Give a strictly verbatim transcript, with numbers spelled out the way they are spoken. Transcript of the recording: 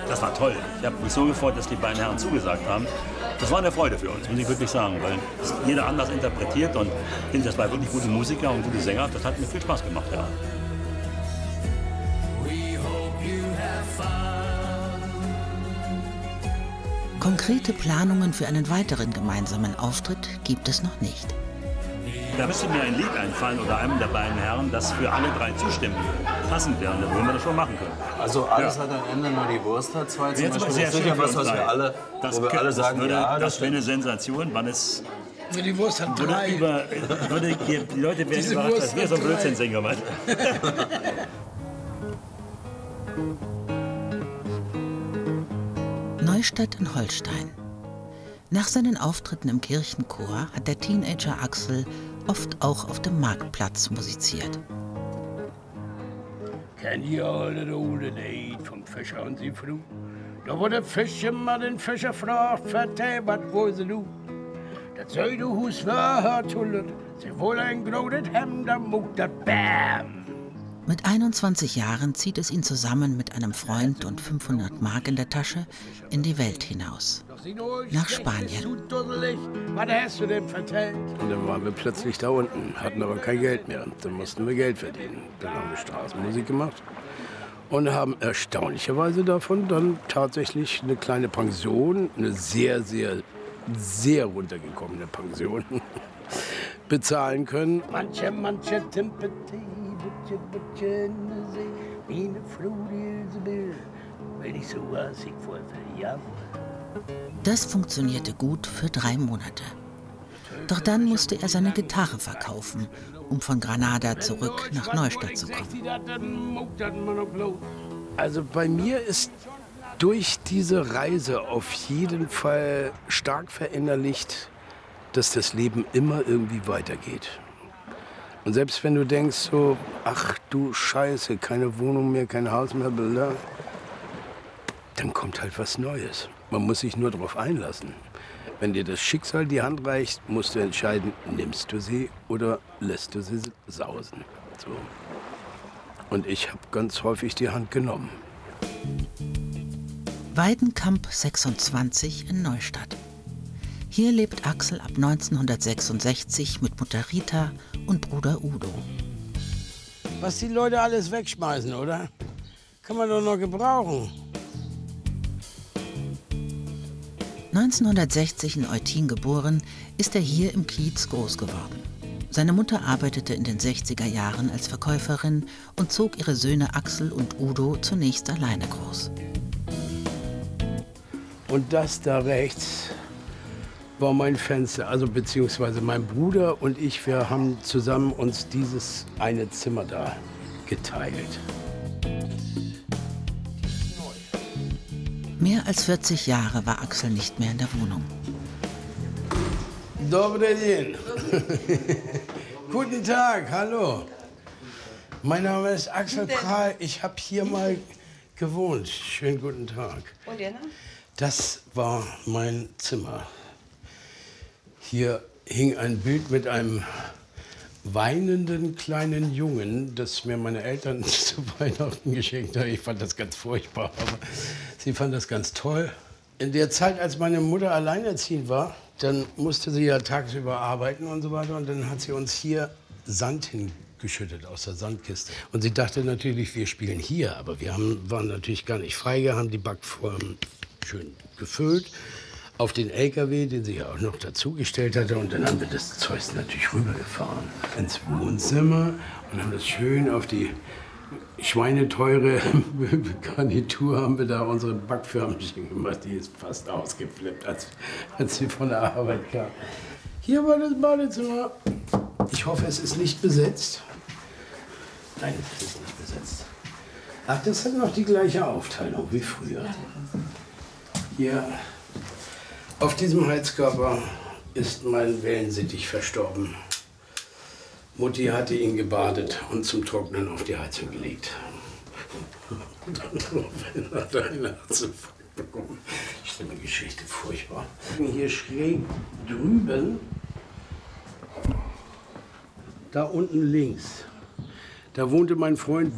Das war toll. Ich habe mich so gefreut, dass die beiden Herren zugesagt haben. Das war eine Freude für uns, muss ich wirklich sagen, weil jeder anders interpretiert und das war wirklich gute Musiker und gute Sänger. Das hat mir viel Spaß gemacht, ja. Konkrete Planungen für einen weiteren gemeinsamen Auftritt gibt es noch nicht. Da müsste mir ein Lied einfallen oder einem der beiden Herren, das für alle drei zustimmen passend wäre. Da würden wir das schon machen können. Also alles ja. hat ein Ende, nur die Wurst hat zwei. Zum Jetzt Beispiel. Sehr Das ist ja was, was wir alle, das wo wir alle sagen, würde, ja, das, das wäre eine Sensation, wann es die Wurst hat würde drei. Über, würde, die Leute werden Diese überrascht, Wurst dass wir so ein hat Blödsinn drei. singen. Mann. Neustadt in Holstein. Nach seinen Auftritten im Kirchenchor hat der Teenager Axel oft auch auf dem Marktplatz musiziert. Kennt ihr alle das alte Lied vom Fischer und sie Frau? Da wo der Fischer mal den Fischer fragt, vertell, was wollen sie du? Das Söldehus war tullet, sie wohl ein großes Hemd am Mut, das Bam! Mit einundzwanzig Jahren zieht es ihn zusammen mit einem Freund und fünfhundert Mark in der Tasche in die Welt hinaus. Nach Spanien. Was hast du denn vertellt? Und dann waren wir plötzlich da unten, hatten aber kein Geld mehr. Dann mussten wir Geld verdienen. Dann haben wir Straßenmusik gemacht und haben erstaunlicherweise davon dann tatsächlich eine kleine Pension, eine sehr, sehr, sehr runtergekommene Pension bezahlen können. Manche, manche Sympathie, butche, butche in der See, wie eine Flut, die sie will. Wenn ich so was, ich vor vier Jahren. Das funktionierte gut für drei Monate. Doch dann musste er seine Gitarre verkaufen, um von Granada zurück nach Neustadt zu kommen. Also bei mir ist durch diese Reise auf jeden Fall stark verinnerlicht, dass das Leben immer irgendwie weitergeht. Und selbst wenn du denkst so, ach du Scheiße, keine Wohnung mehr, kein Haus mehr, bla, dann kommt halt was Neues. Man muss sich nur darauf einlassen. Wenn dir das Schicksal die Hand reicht, musst du entscheiden, nimmst du sie oder lässt du sie sausen. So. Und ich habe ganz häufig die Hand genommen. Weidenkamp sechsundzwanzig in Neustadt. Hier lebt Axel ab neunzehnhundertsechsundsechzig mit Mutter Rita und Bruder Udo. Was die Leute alles wegschmeißen, oder? Kann man doch noch gebrauchen. neunzehnhundertsechzig in Eutin geboren, ist er hier im Kiez groß geworden. Seine Mutter arbeitete in den sechziger Jahren als Verkäuferin und zog ihre Söhne Axel und Udo zunächst alleine groß. Und das da rechts war mein Fenster, also beziehungsweise mein Bruder und ich, wir haben zusammen uns dieses eine Zimmer da geteilt. Mehr als vierzig Jahre war Axel nicht mehr in der Wohnung. Dobre den. Guten Tag, hallo. Mein Name ist Axel Prahl. Ich habe hier mal gewohnt. Schönen guten Tag. Und Ihr Name? Das war mein Zimmer. Hier hing ein Bild mit einem weinenden kleinen Jungen, das mir meine Eltern zu Weihnachten geschenkt haben. Ich fand das ganz furchtbar, aber sie fand das ganz toll. In der Zeit, als meine Mutter alleinerziehend war, dann musste sie ja tagsüber arbeiten und so weiter. Und dann hat sie uns hier Sand hingeschüttet aus der Sandkiste. Und sie dachte natürlich, wir spielen hier. Aber wir haben, waren natürlich gar nicht frei, haben die Backform schön gefüllt auf den L K W, den sie ja auch noch dazugestellt hatte. Und dann haben wir das Zeug natürlich rübergefahren ins Wohnzimmer und haben das schön auf die schweineteure Garnitur haben wir da unsere Backförmchen gemacht. Die ist fast ausgeflippt, als, als sie von der Arbeit kam. Hier war das Badezimmer. Ich hoffe, es ist nicht besetzt. Nein, es ist nicht besetzt. Ach, das hat noch die gleiche Aufteilung wie früher. Hier auf diesem Heizkörper ist mein Wellensittich verstorben. Mutti hatte ihn gebadet und zum Trocknen auf die Heizung gelegt. Daraufhin hat er einen Herzinfarkt bekommen. Schlimme Geschichte, furchtbar. Hier schräg drüben, da unten links, da wohnte mein Freund